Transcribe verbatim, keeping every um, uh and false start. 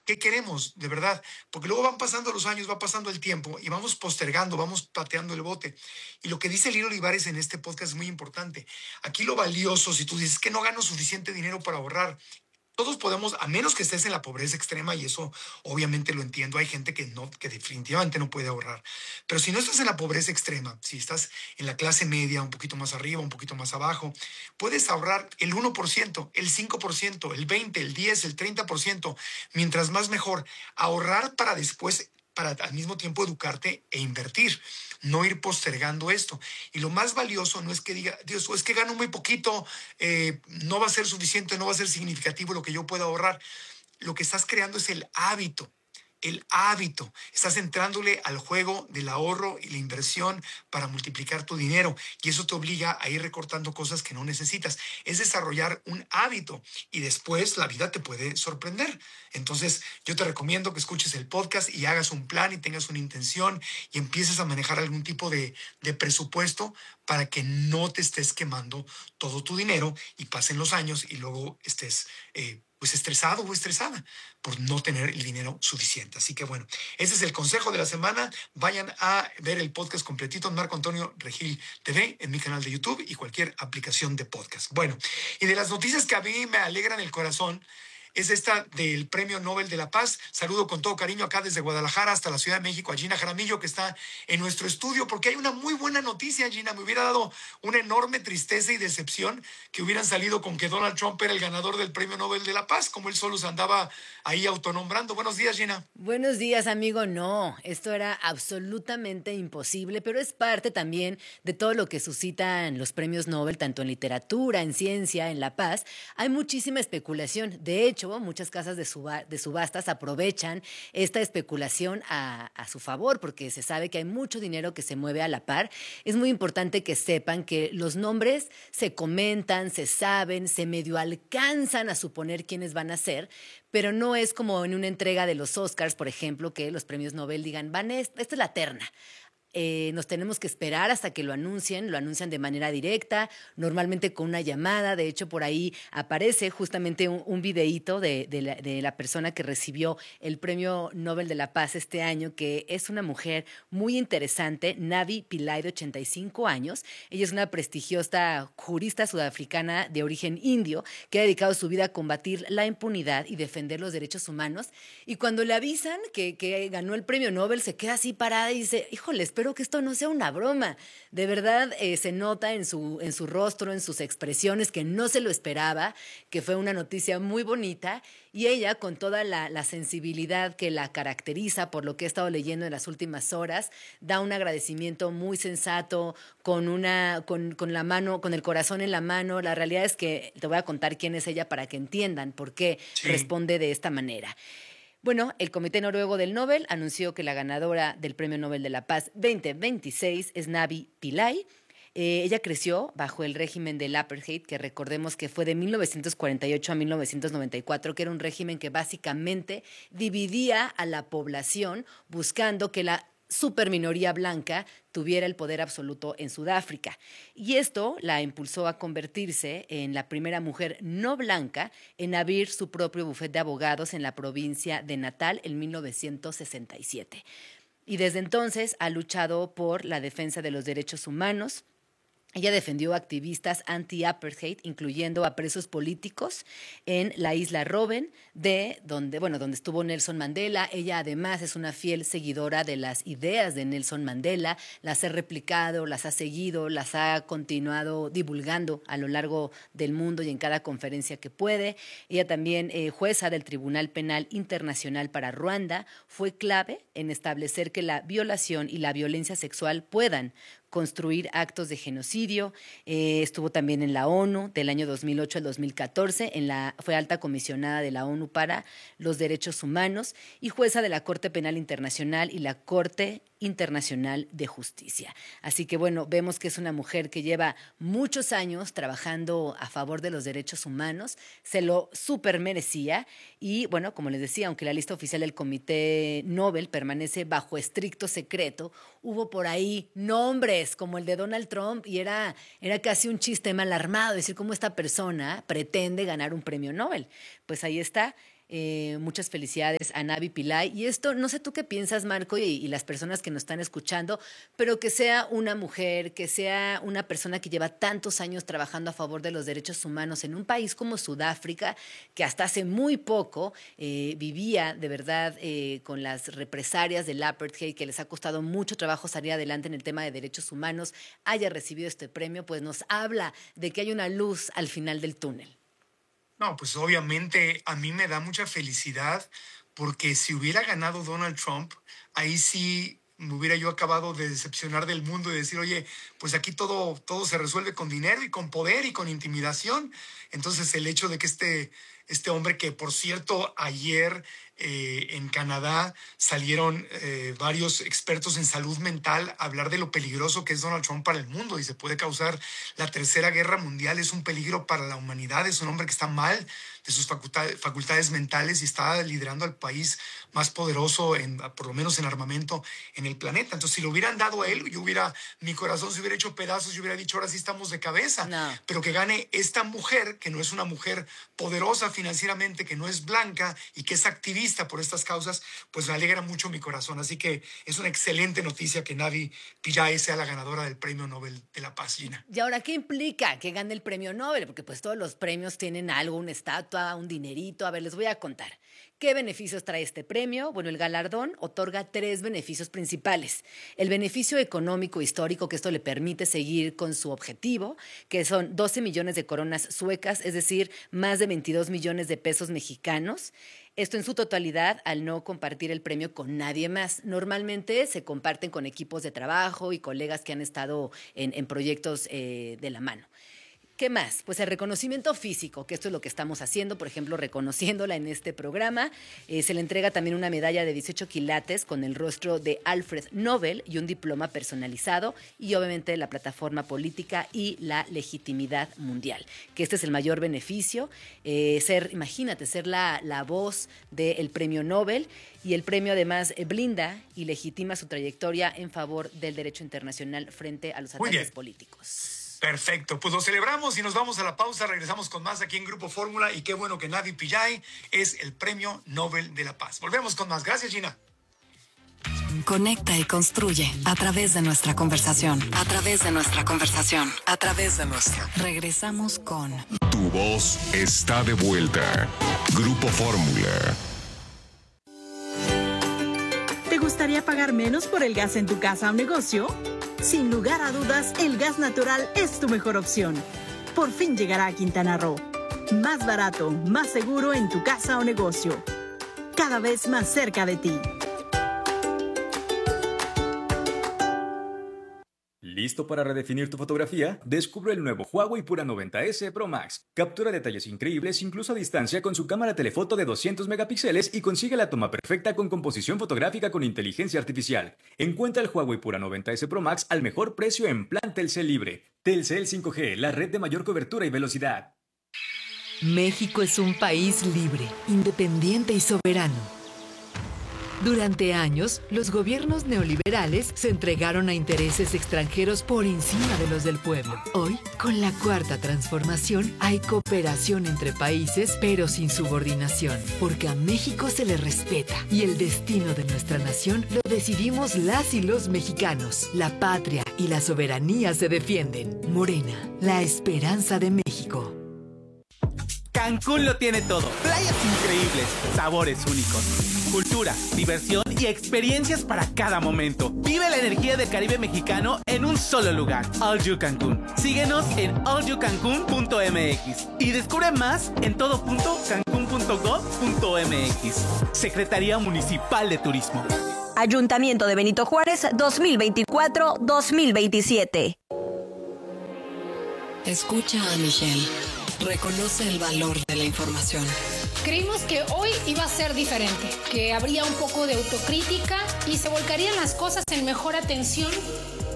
¿Qué queremos, de verdad? Porque luego van pasando los años, va pasando el tiempo y vamos postergando, vamos pateando el bote. Y lo que dice Lilo Olivares en este podcast es muy importante. Aquí lo valioso, si tú dices que no gano suficiente dinero para ahorrar, todos podemos, a menos que estés en la pobreza extrema, y eso obviamente lo entiendo, hay gente que no, que definitivamente no puede ahorrar. Pero si no estás en la pobreza extrema, si estás en la clase media, un poquito más arriba, un poquito más abajo, puedes ahorrar el uno por ciento, el cinco por ciento, el veinte por ciento, el diez por ciento, el treinta por ciento, mientras más mejor. Ahorrar para después, para al mismo tiempo educarte e invertir, no ir postergando esto. Y lo más valioso no es que diga, Dios, es que gano muy poquito, eh, no va a ser suficiente, no va a ser significativo lo que yo pueda ahorrar. Lo que estás creando es el hábito. El hábito. Estás entrándole al juego del ahorro y la inversión para multiplicar tu dinero. Y eso te obliga a ir recortando cosas que no necesitas. Es desarrollar un hábito y después la vida te puede sorprender. Entonces, yo te recomiendo que escuches el podcast y hagas un plan y tengas una intención y empieces a manejar algún tipo de, de presupuesto para que no te estés quemando todo tu dinero y pasen los años y luego estés eh, pues estresado o estresada por no tener el dinero suficiente. Así que bueno, ese es el consejo de la semana. Vayan a ver el podcast completito en Marco Antonio Regil T V, en mi canal de YouTube y cualquier aplicación de podcast. Bueno, y de las noticias que a mí me alegran el corazón, es esta del Premio Nobel de la Paz. Saludo con todo cariño acá desde Guadalajara hasta la Ciudad de México a Gina Jaramillo, que está en nuestro estudio, porque hay una muy buena noticia, Gina. Me hubiera dado una enorme tristeza y decepción que hubieran salido con que Donald Trump era el ganador del Premio Nobel de la Paz, como él solo se andaba ahí autonombrando. Buenos días, Gina. Buenos días, amigo. No, esto era absolutamente imposible, pero es parte también de todo lo que suscitan los premios Nobel, tanto en literatura, en ciencia, en la paz. Hay muchísima especulación. De hecho, muchas casas de, suba de subastas aprovechan esta especulación a, a su favor, porque se sabe que hay mucho dinero que se mueve a la par. Es muy importante que sepan que los nombres se comentan, se saben, se medio alcanzan a suponer quiénes van a ser, pero no es como en una entrega de los Oscars, por ejemplo, que los premios Nobel digan, van, esta es la terna. Eh, nos tenemos que esperar hasta que lo anuncien, lo anuncian de manera directa, normalmente con una llamada. De hecho, por ahí aparece justamente un, un videíto de, de, la, de la persona que recibió el Premio Nobel de la Paz este año, que es una mujer muy interesante, Navi Pillay, de ochenta y cinco años. Ella es una prestigiosa jurista sudafricana de origen indio que ha dedicado su vida a combatir la impunidad y defender los derechos humanos. Y cuando le avisan que, que ganó el Premio Nobel, se queda así parada y dice, híjole, espero que esto no sea una broma. De verdad, eh, se nota en su, en su rostro, en sus expresiones, que no se lo esperaba, que fue una noticia muy bonita. Y ella, con toda la, la sensibilidad que la caracteriza por lo que he estado leyendo en las últimas horas, da un agradecimiento muy sensato, con, una, con, con la mano, con el corazón en la mano. La realidad es que te voy a contar quién es ella para que entiendan por qué Sí. responde de esta manera. Bueno, el Comité Noruego del Nobel anunció que la ganadora del Premio Nobel de la Paz veinte veintiséis es Navi Pillay. Eh, ella creció bajo el régimen del apartheid, que recordemos que fue de mil novecientos cuarenta y ocho a mil novecientos noventa y cuatro, que era un régimen que básicamente dividía a la población buscando que la superminoría blanca tuviera el poder absoluto en Sudáfrica. Y esto la impulsó a convertirse en la primera mujer no blanca en abrir su propio bufete de abogados en la provincia de Natal en mil novecientos sesenta y siete. Y desde entonces ha luchado por la defensa de los derechos humanos. Ella defendió activistas anti-apartheid, incluyendo a presos políticos en la isla Robben, de donde, bueno, donde estuvo Nelson Mandela. Ella además es una fiel seguidora de las ideas de Nelson Mandela, las ha replicado, las ha seguido, las ha continuado divulgando a lo largo del mundo y en cada conferencia que puede. Ella también, eh, jueza del Tribunal Penal Internacional para Ruanda, fue clave en establecer que la violación y la violencia sexual puedan construir actos de genocidio. Eh, estuvo también en la ONU del año dos mil ocho al dos mil catorce, en la, fue alta comisionada de la ONU para los Derechos Humanos y jueza de la Corte Penal Internacional y la Corte Internacional de Justicia. Así que bueno, vemos que es una mujer que lleva muchos años trabajando a favor de los derechos humanos, se lo súper merecía y bueno, como les decía, aunque la lista oficial del Comité Nobel permanece bajo estricto secreto, hubo por ahí nombres como el de Donald Trump y era, era casi un chiste mal armado, decir cómo esta persona pretende ganar un premio Nobel. Pues ahí está. Eh, muchas felicidades a Navi Pillay. Y esto, no sé tú qué piensas, Marco, y, y las personas que nos están escuchando, pero que sea una mujer, que sea una persona que lleva tantos años trabajando a favor de los derechos humanos en un país como Sudáfrica, que hasta hace muy poco eh, vivía de verdad eh, con las represalias del apartheid, que les ha costado mucho trabajo salir adelante en el tema de derechos humanos, haya recibido este premio, pues nos habla de que hay una luz al final del túnel. No, pues obviamente a mí me da mucha felicidad porque si hubiera ganado Donald Trump, ahí sí me hubiera yo acabado de decepcionar del mundo y decir, oye, pues aquí todo, todo se resuelve con dinero y con poder y con intimidación. Entonces el hecho de que este, este hombre, que por cierto ayer eh, en Canadá salieron eh, varios expertos en salud mental a hablar de lo peligroso que es Donald Trump para el mundo y se puede causar la tercera guerra mundial, es un peligro para la humanidad, es un hombre que está mal de sus facultades, facultades mentales y está liderando al país más poderoso, en, por lo menos en armamento, en el planeta. Entonces, si lo hubieran dado a él, yo hubiera, mi corazón se hubiera hecho pedazos, yo hubiera dicho, ahora sí estamos de cabeza. No. Pero que gane esta mujer, que no es una mujer poderosa financieramente, que no es blanca y que es activista por estas causas, pues me alegra mucho mi corazón. Así que es una excelente noticia que Navi Pillay sea la ganadora del Premio Nobel de la Paz, Gina. ¿Y ahora qué implica que gane el Premio Nobel? Porque pues todos los premios tienen algo, una estatua, un dinerito. A ver, les voy a contar. ¿Qué beneficios trae este premio? Bueno, el galardón otorga tres beneficios principales. El beneficio económico histórico, que esto le permite seguir con su objetivo, que son doce millones de coronas suecas, es decir, más de veintidós millones de pesos mexicanos. Esto en su totalidad al no compartir el premio con nadie más. Normalmente se comparten con equipos de trabajo y colegas que han estado en, en proyectos eh, de la mano. ¿Qué más? Pues el reconocimiento físico, que esto es lo que estamos haciendo, por ejemplo, reconociéndola en este programa. Eh, se le entrega también una medalla de dieciocho quilates con el rostro de Alfred Nobel y un diploma personalizado y obviamente la plataforma política y la legitimidad mundial, que este es el mayor beneficio. Eh, ser, imagínate, ser la, la voz del premio Nobel, y el premio además eh, blinda y legitima su trayectoria en favor del derecho internacional frente a los ataques políticos. Perfecto, pues lo celebramos y nos vamos a la pausa, regresamos con más aquí en Grupo Fórmula y qué bueno que Navi Pillay es el Premio Nobel de la Paz. Volvemos con más, gracias Gina. Conecta y construye a través de nuestra conversación, a través de nuestra conversación, a través de nuestra. Regresamos con Tu voz está de vuelta. Grupo Fórmula. ¿Te gustaría pagar menos por el gas en tu casa o negocio? Sin lugar a dudas, el gas natural es tu mejor opción. Por fin llegará a Quintana Roo. Más barato, más seguro en tu casa o negocio. Cada vez más cerca de ti. ¿Listo para redefinir tu fotografía? Descubre el nuevo Huawei Pura noventa ese Pro Max. Captura detalles increíbles incluso a distancia con su cámara telefoto de doscientos megapíxeles y consigue la toma perfecta con composición fotográfica con inteligencia artificial. Encuentra el Huawei Pura noventa ese Pro Max al mejor precio en plan Telcel Libre. Telcel cinco G, la red de mayor cobertura y velocidad. México es un país libre, independiente y soberano. Durante años, los gobiernos neoliberales se entregaron a intereses extranjeros por encima de los del pueblo. Hoy, con la cuarta transformación, hay cooperación entre países, pero sin subordinación, porque a México se le respeta y el destino de nuestra nación lo decidimos las y los mexicanos. La patria y la soberanía se defienden. Morena, la esperanza de México. Cancún lo tiene todo. Playas increíbles, sabores únicos, cultura, diversión y experiencias para cada momento. Vive la energía del Caribe mexicano en un solo lugar. All You Cancún. Síguenos en all you cancún punto m x y descubre más en todo punto cancún punto gov punto m x. Secretaría Municipal de Turismo. Ayuntamiento de Benito Juárez dos mil veinticuatro dos mil veintisiete. Escucha a Michelle. Reconoce el valor de la información. Creímos que hoy iba a ser diferente, que habría un poco de autocrítica y se volcarían las cosas en mejor atención